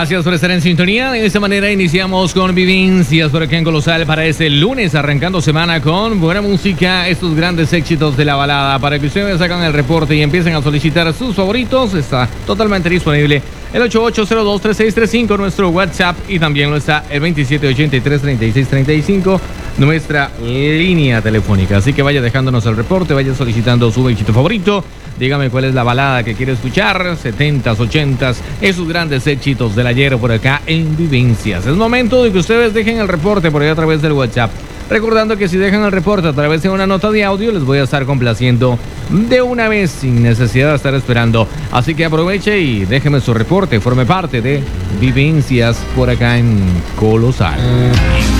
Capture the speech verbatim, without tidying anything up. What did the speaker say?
Gracias por estar en sintonía. De esta manera iniciamos con Vivencias por acá en Colosal para este lunes, arrancando semana con buena música, estos grandes éxitos de la balada. Para que ustedes hagan el reporte y empiecen a solicitar sus favoritos, está totalmente disponible el ocho ocho cero dos tres seis tres cinco, nuestro WhatsApp, y también lo está el veintisiete ochenta y tres treinta y seis treinta y cinco, nuestra línea telefónica. Así que vaya dejándonos el reporte, vaya solicitando su éxito favorito. Dígame cuál es la balada que quiere escuchar, setentas, ochentas, esos grandes éxitos del ayer por acá en Vivencias. Es momento de que ustedes dejen el reporte por ahí a través del WhatsApp. Recordando que si dejan el reporte a través de una nota de audio, les voy a estar complaciendo de una vez sin necesidad de estar esperando. Así que aproveche y déjeme su reporte, forme parte de Vivencias por acá en Colosal.